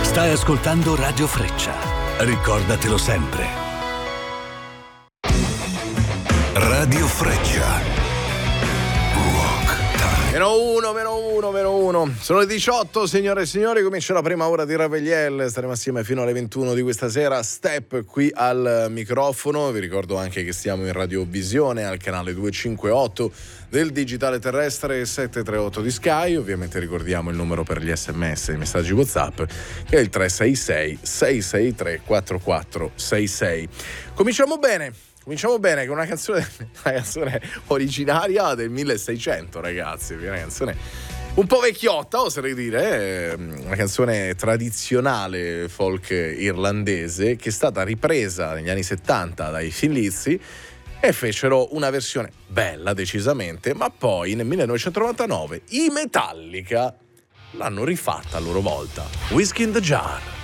Stai ascoltando Radio Freccia. Ricordatelo sempre. Radio Freccia. Meno uno. Sono le 18, signore e signori, comincia la prima ora di Raveliel. Staremo assieme fino alle 21 di questa sera. Step qui al microfono. Vi ricordo anche che stiamo in radiovisione al canale 258 del digitale terrestre 738 di Sky. Ovviamente ricordiamo il numero per gli SMS e i messaggi WhatsApp, che è il 366 663 4466. Cominciamo bene con una canzone originaria del 1600, ragazzi. Una canzone un po' vecchiotta, oserei dire, una canzone tradizionale folk irlandese che è stata ripresa negli anni 70 dai Thin Lizzy e fecero una versione bella decisamente, ma poi nel 1999 i Metallica l'hanno rifatta a loro volta. Whiskey in the Jar.